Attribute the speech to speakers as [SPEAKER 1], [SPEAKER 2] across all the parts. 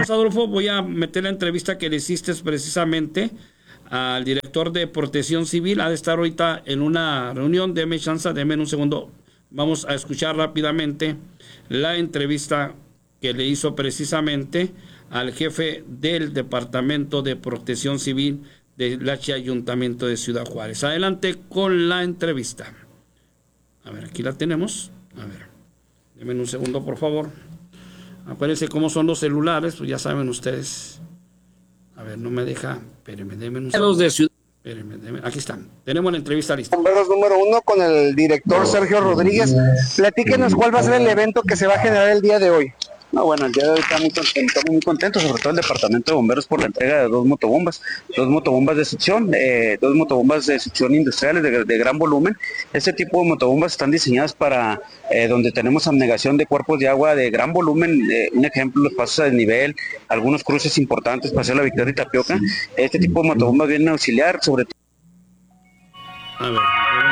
[SPEAKER 1] vamos, Adolfo, voy a meter la entrevista que le hiciste precisamente al director de Protección Civil. Ha de estar ahorita en una reunión. Deme chance, deme un segundo. Vamos a escuchar rápidamente la entrevista que le hizo precisamente al jefe del Departamento de Protección Civil del Ayuntamiento de Ciudad Juárez. Adelante con la entrevista. A ver, aquí la tenemos. A ver, denme un segundo, por favor. Acuérdense cómo son los celulares, pues ya saben ustedes. A ver, no me deja. Espérenme, denme un segundo. Espérenme, aquí están. Tenemos la entrevista lista.
[SPEAKER 2] Bomberos número 1 con el director Sergio Rodríguez. Platíquenos cuál va a ser el evento que se va a generar el día de hoy.
[SPEAKER 3] No, bueno, el día de hoy estamos muy contentos, sobre todo el Departamento de Bomberos, por la entrega de dos motobombas de succión, industriales de gran volumen. Este tipo de motobombas están diseñadas para donde tenemos abnegación de cuerpos de agua de gran volumen, un ejemplo, los pasos a desnivel, algunos cruces importantes, Paseo La Victoria y Tapioca. Este tipo de motobombas vienen a auxiliar, sobre todo.
[SPEAKER 1] A ver,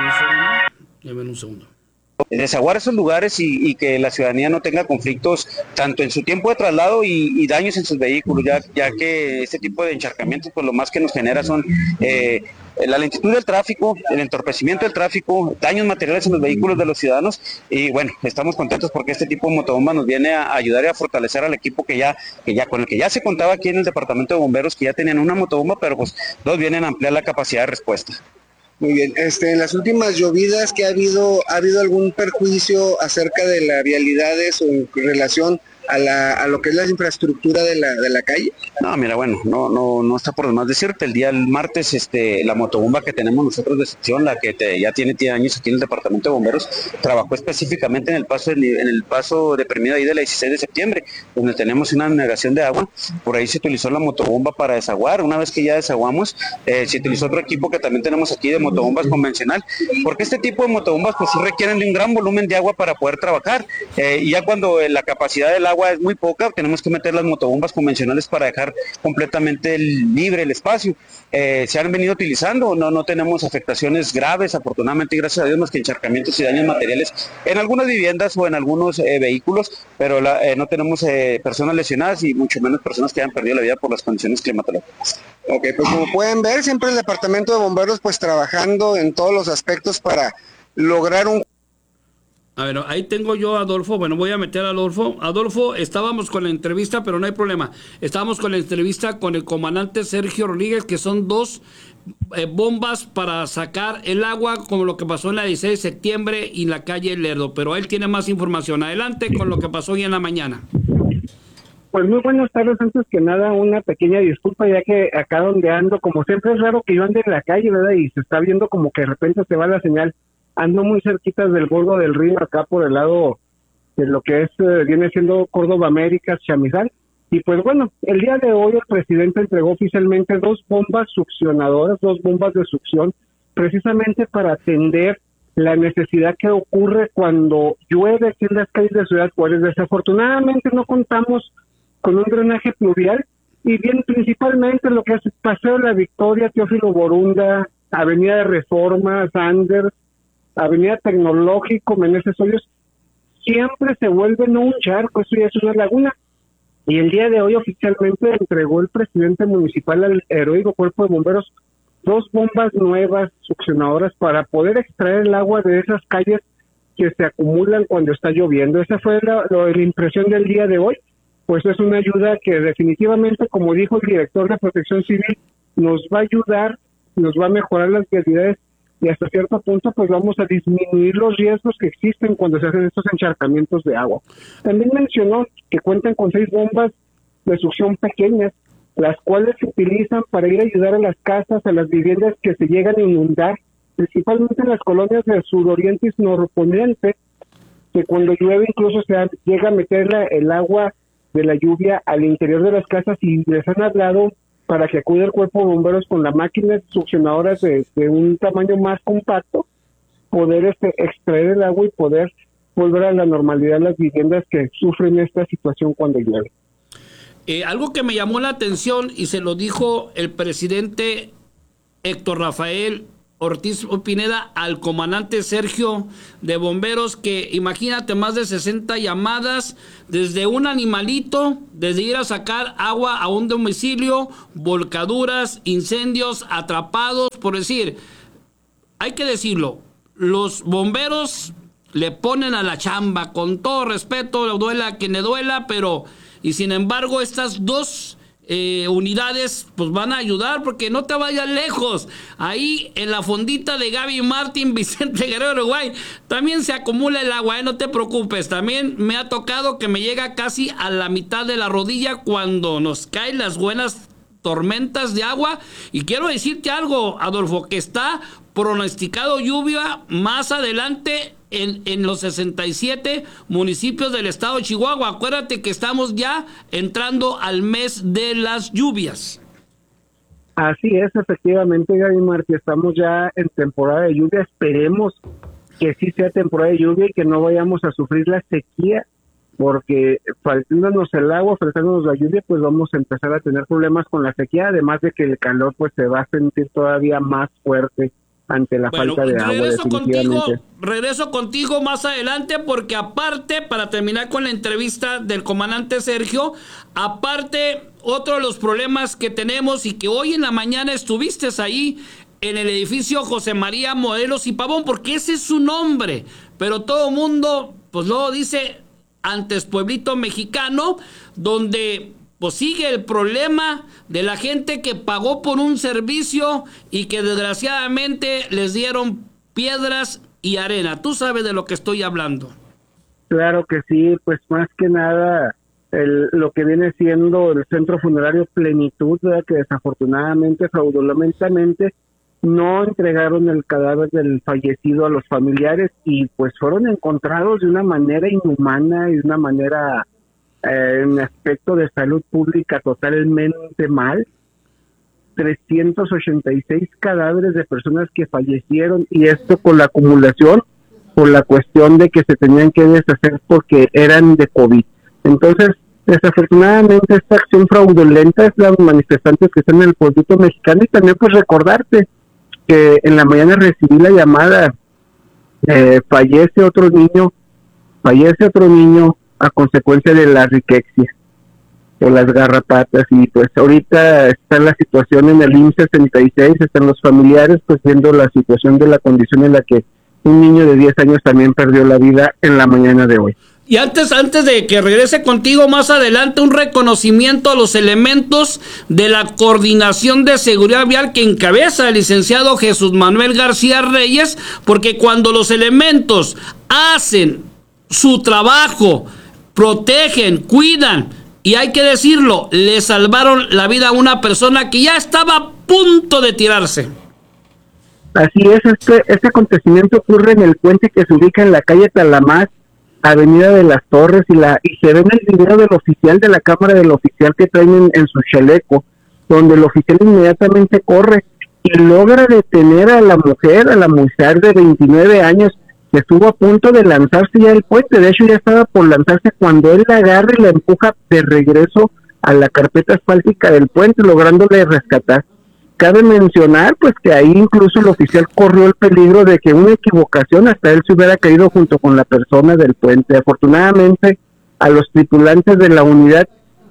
[SPEAKER 1] déjenme un segundo.
[SPEAKER 3] Desaguar esos lugares y que la ciudadanía no tenga conflictos tanto en su tiempo de traslado y daños en sus vehículos, ya que este tipo de encharcamientos pues lo más que nos genera son la lentitud del tráfico, el entorpecimiento del tráfico, daños materiales en los vehículos de los ciudadanos. Y bueno, estamos contentos porque este tipo de motobomba nos viene a ayudar y a fortalecer al equipo con el que ya se contaba aquí en el Departamento de Bomberos, que ya tenían una motobomba, pero pues dos vienen a ampliar la capacidad de respuesta.
[SPEAKER 2] Muy bien, en las últimas llovidas que ha habido algún perjuicio acerca de las vialidades o en relación a lo que es la infraestructura de la calle.
[SPEAKER 3] No, mira, bueno, no está por demás decirte, el día del martes, la motobomba que tenemos nosotros de sección, la que ya tiene años aquí en el Departamento de Bomberos, trabajó específicamente en el paso deprimido ahí de la 16 de septiembre, donde tenemos una negación de agua. Por ahí se utilizó la motobomba para desaguar. Una vez que ya desaguamos, se utilizó otro equipo que también tenemos aquí de motobombas convencional, porque este tipo de motobombas pues sí requieren de un gran volumen de agua para poder trabajar, y ya cuando la capacidad del agua es muy poca, tenemos que meter las motobombas convencionales para dejar completamente libre el espacio. Se han venido utilizando, no tenemos afectaciones graves, afortunadamente, gracias a Dios, más que encharcamientos y daños materiales en algunas viviendas o en algunos vehículos, pero no tenemos personas lesionadas y mucho menos personas que hayan perdido la vida por las condiciones climatológicas.
[SPEAKER 2] Ok, pues como pueden ver, siempre el Departamento de Bomberos pues trabajando en todos los aspectos para lograr un...
[SPEAKER 1] A ver, ahí tengo yo a Adolfo. Bueno, voy a meter a Adolfo. Adolfo, estábamos con la entrevista, pero no hay problema. Estábamos con la entrevista con el comandante Sergio Rodríguez, que son dos bombas para sacar el agua, como lo que pasó en la 16 de septiembre y en la calle Lerdo. Pero él tiene más información. Adelante con lo que pasó hoy en la mañana.
[SPEAKER 4] Pues muy buenas tardes. Antes que nada, una pequeña disculpa, ya que acá donde ando, como siempre es raro que yo ande en la calle, ¿verdad? Y se está viendo como que de repente se va la señal. Ando muy cerquita del bordo del río, acá por el lado de lo que viene siendo Córdoba Américas, Chamizal. Y pues bueno, el día de hoy el presidente entregó oficialmente dos bombas succionadoras, dos bombas de succión, precisamente para atender la necesidad que ocurre cuando llueve aquí en las calles de Ciudad Juárez. Desafortunadamente no contamos con un drenaje pluvial, y bien principalmente lo que es Paseo La Victoria, Teófilo Borunda, Avenida de Reforma, Sanders, Avenida Tecnológico, Meneses Hoyos, siempre se vuelve no un charco, eso ya es una laguna. Y el día de hoy oficialmente entregó el presidente municipal al heroico Cuerpo de Bomberos dos bombas nuevas succionadoras para poder extraer el agua de esas calles que se acumulan cuando está lloviendo. Esa fue la impresión del día de hoy. Pues es una ayuda que definitivamente, como dijo el director de Protección Civil, nos va a ayudar, nos va a mejorar las vialidades, y hasta cierto punto pues vamos a disminuir los riesgos que existen cuando se hacen estos encharcamientos de agua. También mencionó que cuentan con 6 bombas de succión pequeñas, las cuales se utilizan para ir a ayudar a las casas, a las viviendas que se llegan a inundar, principalmente en las colonias del suroriente y norponiente, que cuando llueve incluso llega a meter el agua de la lluvia al interior de las casas, y les han hablado para que acude el Cuerpo de Bomberos con las máquinas succionadoras de un tamaño más compacto, poder extraer el agua y poder volver a la normalidad las viviendas que sufren esta situación cuando llueve.
[SPEAKER 1] Algo que me llamó la atención, y se lo dijo el presidente Héctor Rafael Ortiz Pineda, al comandante Sergio de bomberos, que imagínate, más de 60 llamadas, desde un animalito, desde ir a sacar agua a un domicilio, volcaduras, incendios, atrapados, por decir, hay que decirlo, los bomberos le ponen a la chamba, con todo respeto, le duela a quien le duela, pero, y sin embargo, estas dos unidades pues van a ayudar, porque no te vayas lejos, ahí en la fondita de Gaby Martín, Vicente Guerrero, Uruguay, también se acumula el agua, no te preocupes, también me ha tocado que me llega casi a la mitad de la rodilla cuando nos caen las buenas tormentas de agua. Y quiero decirte algo, Adolfo, que está pronosticado lluvia más adelante en los 67 municipios del estado de Chihuahua. Acuérdate que estamos ya entrando al mes de las lluvias.
[SPEAKER 4] Así es, efectivamente, Gaby Martí, estamos ya en temporada de lluvia. Esperemos que sí sea temporada de lluvia y que no vayamos a sufrir la sequía, porque faltándonos el agua, faltándonos la lluvia, pues vamos a empezar a tener problemas con la sequía, además de que el calor pues se va a sentir todavía más fuerte ante la falta de agua.
[SPEAKER 1] Regreso contigo más adelante, porque aparte, para terminar con la entrevista del comandante Sergio, aparte, otro de los problemas que tenemos y que hoy en la mañana estuviste ahí en el edificio José María Morelos y Pavón, porque ese es su nombre, pero todo el mundo pues luego dice antes Pueblito Mexicano, donde pues sigue el problema de la gente que pagó por un servicio y que desgraciadamente les dieron piedras y arena. Tú sabes de lo que estoy hablando.
[SPEAKER 4] Claro que sí, pues más que nada lo que viene siendo el centro funerario Plenitud, ¿verdad? Que desafortunadamente, fraudulentamente, no entregaron el cadáver del fallecido a los familiares y pues fueron encontrados de una manera inhumana y de una manera en aspecto de salud pública totalmente mal. 386 cadáveres de personas que fallecieron, y esto con la acumulación, por la cuestión de que se tenían que deshacer porque eran de COVID. Entonces, desafortunadamente, esta acción fraudulenta es los manifestantes que están en el Pueblito Mexicano. Y también pues recordarte que en la mañana recibí la llamada, fallece otro niño a consecuencia de la riquexia o las garrapatas, y pues ahorita está la situación en el IMSS 66, están los familiares pues viendo la situación de la condición en la que un niño de 10 años también perdió la vida en la mañana de hoy.
[SPEAKER 1] Y antes de que regrese contigo más adelante, un reconocimiento a los elementos de la Coordinación de Seguridad Vial que encabeza el licenciado Jesús Manuel García Reyes, porque cuando los elementos hacen su trabajo, protegen, cuidan, y hay que decirlo, le salvaron la vida a una persona que ya estaba a punto de tirarse.
[SPEAKER 4] Así es, este acontecimiento ocurre en el puente que se ubica en la calle Talamás, Avenida de las Torres, y se ve en el video del oficial de la cámara del oficial que traen en su chaleco, donde el oficial inmediatamente corre y logra detener a la mujer de 29 años, que estuvo a punto de lanzarse ya del puente. De hecho ya estaba por lanzarse cuando él la agarra y la empuja de regreso a la carpeta asfáltica del puente, lográndole rescatar. Cabe mencionar pues que ahí incluso el oficial corrió el peligro de que una equivocación hasta él se hubiera caído junto con la persona del puente. Afortunadamente a los tripulantes de la unidad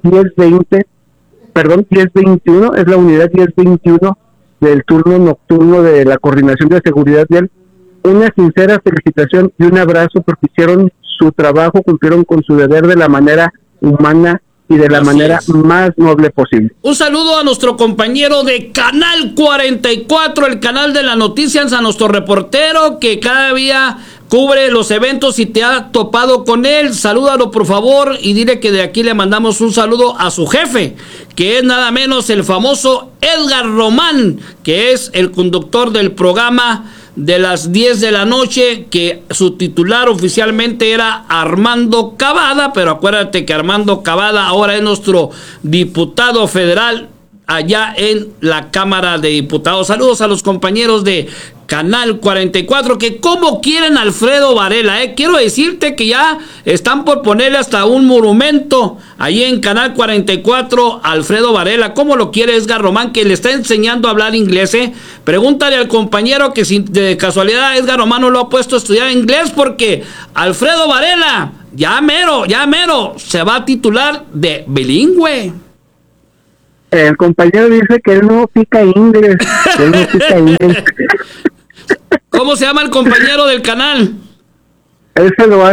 [SPEAKER 4] 1021, es la unidad 1021 del turno nocturno de la Coordinación de Seguridad Vial, una sincera felicitación y un abrazo, porque hicieron su trabajo, cumplieron con su deber de la manera humana y de la manera más noble posible.
[SPEAKER 1] Un saludo a nuestro compañero de Canal 44, el canal de las noticias, a nuestro reportero que cada día cubre los eventos y te ha topado con él. Salúdalo por favor y dile que de aquí le mandamos un saludo a su jefe, que es nada menos el famoso Edgar Román, que es el conductor del programa de las 10 de la noche, que su titular oficialmente era Armando Cavada, pero acuérdate que Armando Cavada ahora es nuestro diputado federal allá en la Cámara de Diputados. Saludos a los compañeros de Canal 44, que como quieren Alfredo Varela, quiero decirte que ya están por ponerle hasta un monumento ahí en Canal 44, Alfredo Varela. ¿Cómo lo quiere Edgar Román, que le está enseñando a hablar inglés? Pregúntale al compañero que si de casualidad Edgar Román no lo ha puesto a estudiar inglés, porque Alfredo Varela ya mero se va a titular de bilingüe.
[SPEAKER 4] El compañero dice que él no pica inglés.
[SPEAKER 1] ¿Cómo se llama el compañero del canal?
[SPEAKER 4] Es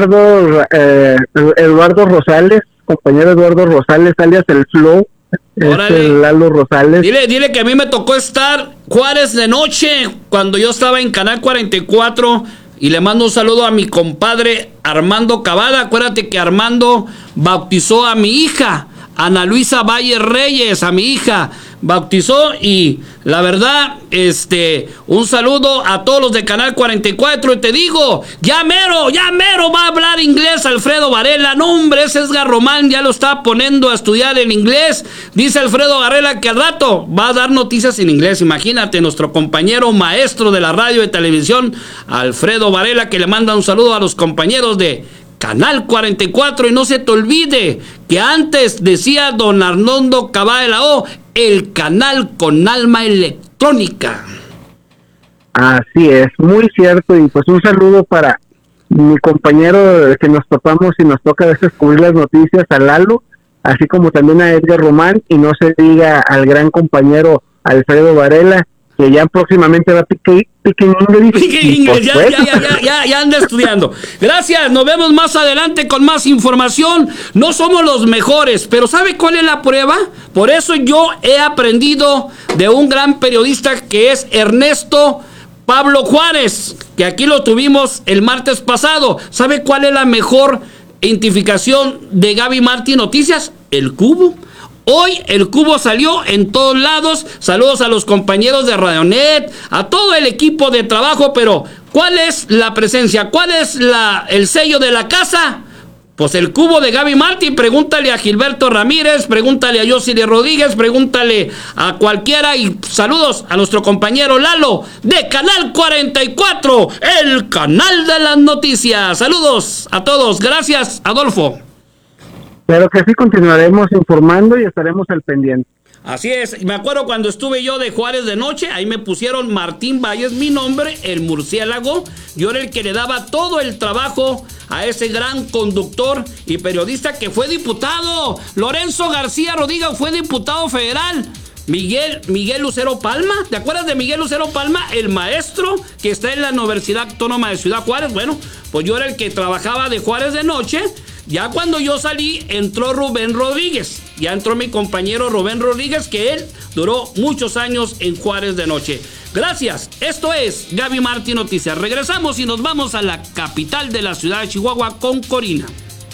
[SPEAKER 4] Eduardo Rosales, compañero Eduardo Rosales, alias el Flow. Es el Lalo Rosales.
[SPEAKER 1] Dile que a mí me tocó estar Juárez de noche cuando yo estaba en Canal 44. Y le mando un saludo a mi compadre Armando Cavada. Acuérdate que Armando bautizó a mi hija, Ana Luisa Valle Reyes, a mi hija bautizó. Y la verdad, un saludo a todos los de Canal 44. Y te digo, ya mero va a hablar inglés Alfredo Varela. No, hombre, ese Edgar Román ya lo está poniendo a estudiar en inglés. Dice Alfredo Varela que al rato va a dar noticias en inglés. Imagínate, nuestro compañero maestro de la radio y televisión, Alfredo Varela, que le manda un saludo a los compañeros de Canal 44. Y no se te olvide que antes decía don Arnoldo Cavada de la O, el canal con alma electrónica.
[SPEAKER 4] Así es, muy cierto. Y pues un saludo para mi compañero que nos topamos y nos toca a veces cubrir las noticias, a Lalo, así como también a Edgar Román, y no se diga al gran compañero Alfredo Varela, que ya próximamente va a pique English.
[SPEAKER 1] Ya anda estudiando. Gracias, nos vemos más adelante con más información. No somos los mejores, pero ¿sabe cuál es la prueba? Por eso yo he aprendido de un gran periodista que es Ernesto Pablo Juárez, que aquí lo tuvimos el martes pasado. ¿Sabe cuál es la mejor identificación de Gaby Martín Noticias? El cubo. Hoy el cubo salió en todos lados. Saludos a los compañeros de Radionet, a todo el equipo de trabajo. Pero ¿cuál es la presencia? ¿Cuál es el sello de la casa? Pues el cubo de Gaby Martín. Pregúntale a Gilberto Ramírez, pregúntale a Yosili Rodríguez, pregúntale a cualquiera. Y saludos a nuestro compañero Lalo de Canal 44, el canal de las noticias. Saludos a todos. Gracias, Adolfo.
[SPEAKER 4] Pero que sí continuaremos informando y estaremos al pendiente.
[SPEAKER 1] Así es, me acuerdo cuando estuve yo de Juárez de noche, ahí me pusieron Martín Valles, mi nombre, el murciélago. Yo era el que le daba todo el trabajo a ese gran conductor y periodista que fue diputado. Lorenzo García Rodríguez fue diputado federal. Miguel Lucero Palma, ¿te acuerdas de Miguel Lucero Palma? El maestro que está en la Universidad Autónoma de Ciudad Juárez. Bueno, pues yo era el que trabajaba de Juárez de noche. Ya cuando yo salí, entró Rubén Rodríguez. Ya entró mi compañero Rubén Rodríguez, que él duró muchos años en Juárez de noche. Gracias. Esto es Gaby Martín Noticias. Regresamos y nos vamos a la capital de la ciudad de Chihuahua con Corina.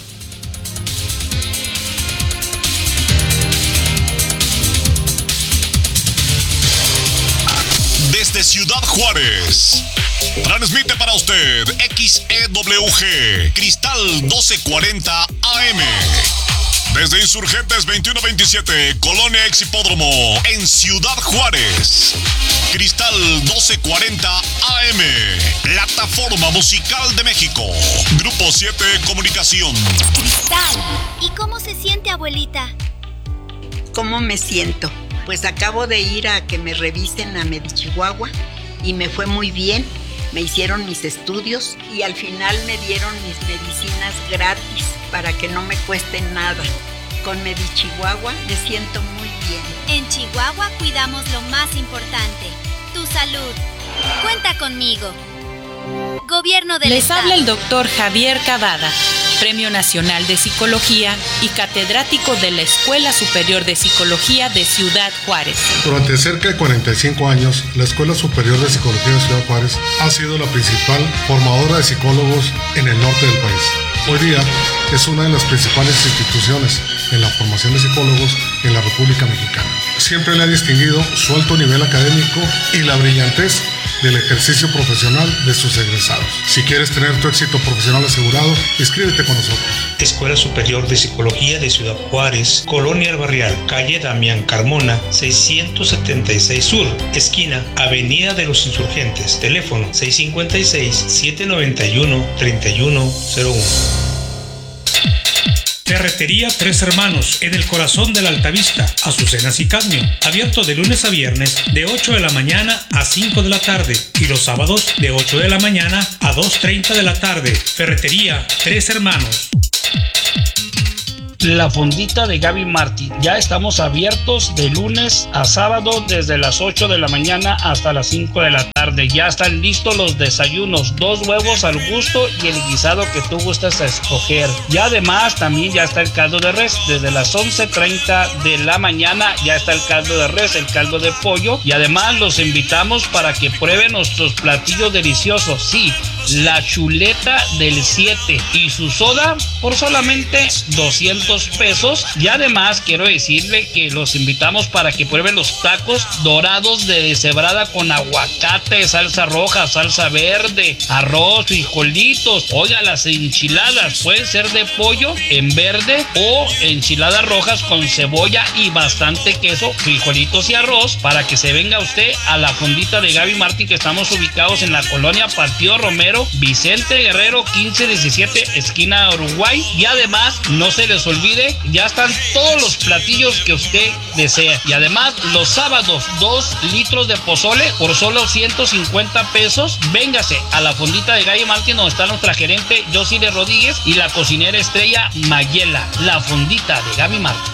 [SPEAKER 5] Desde Ciudad Juárez, transmite para usted XEWG Cristal 1240 AM. Desde Insurgentes 2127, Colonia Exhipódromo, en Ciudad Juárez. Cristal 1240 AM, Plataforma Musical de México. Grupo 7 Comunicación.
[SPEAKER 6] Cristal, ¿y cómo se siente, abuelita?
[SPEAKER 7] ¿Cómo me siento? Pues acabo de ir a que me revisen a Medichihuahua y me fue muy bien. Me hicieron mis estudios y al final me dieron mis medicinas gratis para que no me cueste nada. Con Medichihuahua me siento muy bien.
[SPEAKER 6] En Chihuahua cuidamos lo más importante, tu salud. Cuenta conmigo. Gobierno del Estado.
[SPEAKER 8] Les habla el doctor Javier Cavada, Premio Nacional de Psicología y catedrático de la Escuela Superior de Psicología de Ciudad Juárez.
[SPEAKER 9] Durante cerca de 45 años, la Escuela Superior de Psicología de Ciudad Juárez ha sido la principal formadora de psicólogos en el norte del país. Hoy día es una de las principales instituciones en la formación de psicólogos en la República Mexicana. Siempre le ha distinguido su alto nivel académico y la brillantez del ejercicio profesional de sus egresados. Si quieres tener tu éxito profesional asegurado, inscríbete con nosotros.
[SPEAKER 10] Escuela Superior de Psicología de Ciudad Juárez, Colonia El Barrial, calle Damián Carmona, 676 Sur, esquina Avenida de los Insurgentes, teléfono 656-791-3101. Ferretería Tres Hermanos, en el corazón de la Altavista, Azucenas y Cadmio, abierto de lunes a viernes de 8 de la mañana a 5 de la tarde y los sábados de 8 de la mañana a 2:30 de la tarde. Ferretería Tres Hermanos.
[SPEAKER 1] La Fondita de Gaby Martín. Ya estamos abiertos de lunes a sábado desde las 8 de la mañana hasta las 5 de la tarde. Ya están listos los desayunos, 2 huevos al gusto y el guisado que tú gustas a escoger. Y además también ya está el caldo de res. Desde las 11:30 de la mañana ya está el caldo de res, el caldo de pollo. Y además los invitamos para que prueben nuestros platillos deliciosos. Sí, la chuleta del 7 y su soda por solamente 200 pesos. Y además quiero decirle que los invitamos para que prueben los tacos dorados de deshebrada con aguacate, salsa roja, salsa verde, arroz, frijolitos. Oiga, las enchiladas pueden ser de pollo en verde o enchiladas rojas con cebolla y bastante queso, frijolitos y arroz, para que se venga usted a la Fondita de Gaby Martín, que estamos ubicados en la colonia Partido Romero, Vicente Guerrero 1517, esquina Uruguay. Y además no se les olvide, ya están todos los platillos que usted desea. Y además los sábados 2 litros de pozole por solo 150 pesos. Véngase a la Fondita de Gaby Martín, donde está nuestra gerente Josile Rodríguez y la cocinera estrella Mayela. La Fondita de Gaby Martín.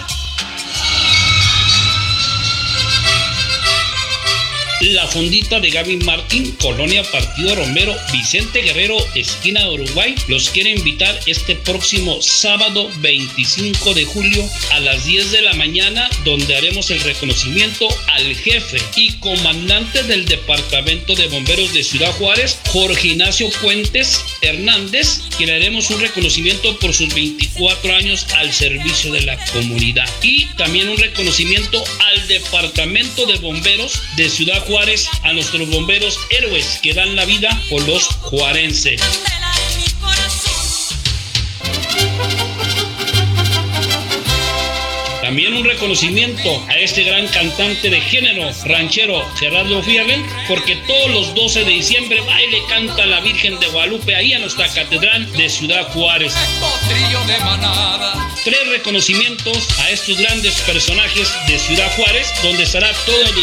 [SPEAKER 1] La Fondita de Gaby Martín, colonia Partido Romero, Vicente Guerrero, esquina de Uruguay, los quiere invitar este próximo sábado 25 de julio a las 10 de la mañana, donde haremos el reconocimiento al jefe y comandante del Departamento de Bomberos de Ciudad Juárez, Jorge Ignacio Puentes Hernández, quien haremos un reconocimiento por sus 24 años al servicio de la comunidad. Y también un reconocimiento al Departamento de Bomberos de Ciudad Juárez, a nuestros bomberos héroes que dan la vida por los juarenses. También un reconocimiento a este gran cantante de género ranchero Gerardo Fierren, porque todos los 12 de diciembre va y le canta a la Virgen de Guadalupe ahí a nuestra catedral de Ciudad Juárez. 3 reconocimientos a estos grandes personajes de Ciudad Juárez, donde estará todo el